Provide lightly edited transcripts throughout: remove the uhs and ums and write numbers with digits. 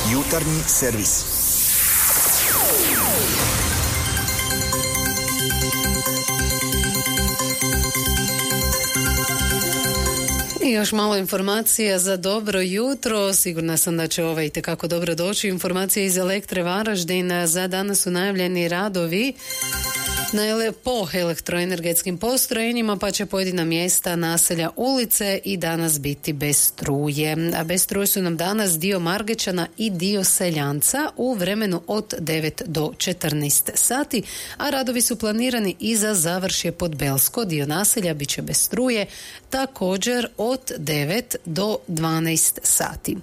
Jutarnji servis. I još malo informacija za dobro jutro. Sigurna sam da će itekako dobro doći. Informacije iz Elektre Varaždin. Za danas su najavljeni radovi po elektroenergetskim postrojenjima, pa će pojedina mjesta, naselja, ulice i danas biti bez struje. A bez struje su nam danas dio Margećana i dio Seljanca u vremenu od 9 do 14 sati, a radovi su planirani i za Završje Podbelsko. Dio naselja bit će bez struje također od 9 do 12 sati.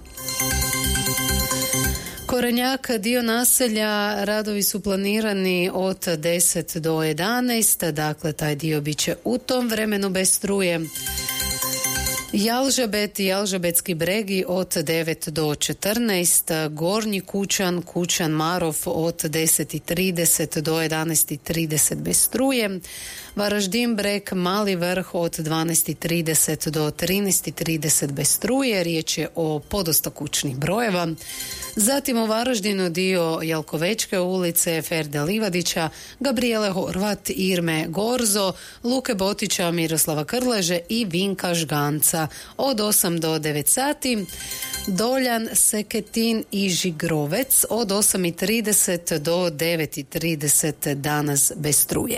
Korenjak, dio naselja, radovi su planirani od 10 do 11, dakle taj dio bit će u tom vremenu bez struje. Jalžabet i Jalžabetski bregi od 9 do 14, Gornji Kućan, Kućan Marov od 10.30 do 11.30 bez struje, Varaždin breg, Mali vrh od 12.30 do 13.30 bez struje, riječ je o podosta kućnih brojeva. Zatim u Varaždinu dio Jalkovečke ulice, Ferde Livadića, Gabriele Horvat, Irme Gorzo, Luke Botića, Miroslava Krleže i Vinka Žganca od 8 do 9 sati, Doljan, Seketin i Žigrovec od 8.30 do 9.30 danas bez struje.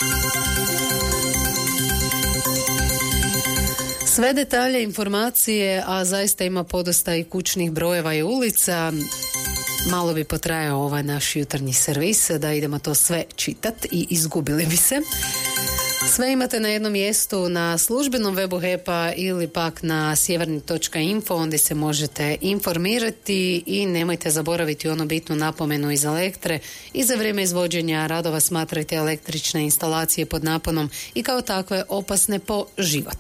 Sve detalje, informacije, a zaista ima podosta i kućnih brojeva i ulica. Malo bi potrajao ovaj naš jutarnji servis da idemo to sve čitati i izgubili bi se. Sve imate na jednom mjestu na službenom webu HEP-a ili pak na sjeverni.info, onda se možete informirati i nemojte zaboraviti onu bitnu napomenu iz Elektre. I za vrijeme izvođenja radova smatrajte električne instalacije pod naponom i kao takve opasne po život.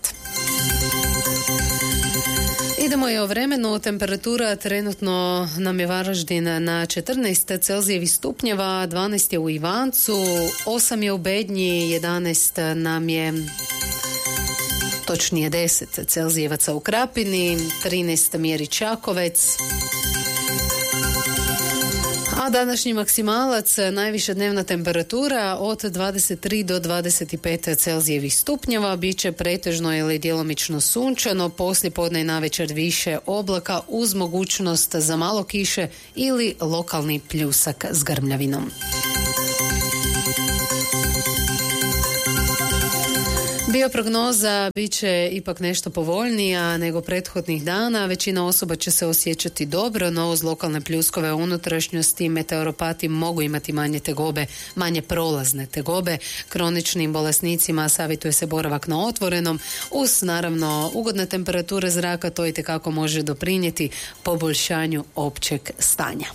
Idemo i o vremenu. Temperatura trenutno nam je Varaždin na 14 Celzijevih stupnjeva, 12 je u Ivancu, 8 je u Bednji, 11 nam je, točnije 10 Celzijevaca u Krapini, 13 mjeri Čakovec. A današnji maksimalac, najviša dnevna temperatura od 23 do 25 Celzijevih stupnjeva, bit će pretežno ili djelomično sunčano, poslijepodne i navečer više oblaka uz mogućnost za malo kiše ili lokalni pljusak s grmljavinom. Bioprognoza bit će ipak nešto povoljnija nego prethodnih dana. Većina osoba će se osjećati dobro, no uz lokalne pljuskove unutrašnjosti meteoropati mogu imati manje tegobe, manje prolazne tegobe. Kroničnim bolesnicima savjetuje se boravak na otvorenom. Uz naravno ugodne temperature zraka to itekako može doprinijeti poboljšanju općeg stanja.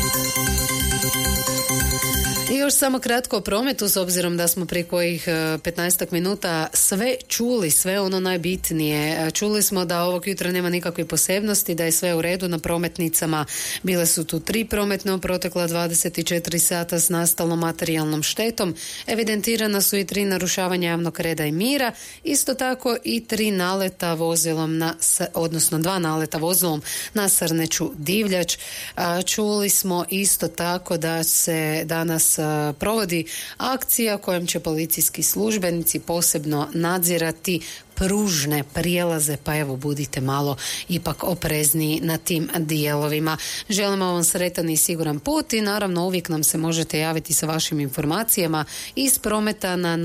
I još samo kratko o prometu, s obzirom da smo prije kojih 15 minuta sve čuli, sve ono najbitnije. Čuli smo da ovog jutra nema nikakve posebnosti, da je sve u redu na prometnicama. Bile su tu 3 prometne u protekla 24 sata s nastalnom materijalnom štetom. Evidentirana su i 3 narušavanja javnog reda i mira. Isto tako i 3 naleta vozilom odnosno 2 naleta vozilom na Srneću Divljač. Čuli smo isto tako da se danas provodi akcija kojom će policijski službenici posebno nadzirati pružne prijelaze, pa evo budite malo ipak oprezniji na tim dijelovima. Želimo vam sretan i siguran put i naravno uvijek nam se možete javiti sa vašim informacijama iz prometa na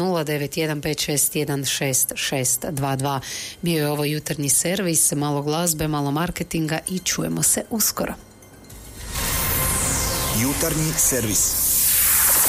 091561622. Bio je ovo jutarnji servis, malo glazbe, malo marketinga i čujemo se uskoro. Jutarnji servis.